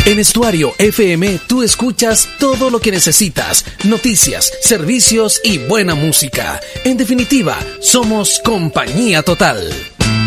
En Estuario FM tú escuchas todo lo que necesitas, noticias, servicios y buena música. En definitiva, somos Compañía Total.